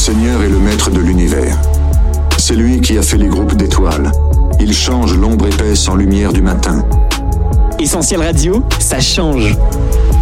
Seigneur est le maître de l'univers. C'est lui qui a fait les groupes d'étoiles. Il change l'ombre épaisse en lumière du matin. Essentiel Radio, ça change.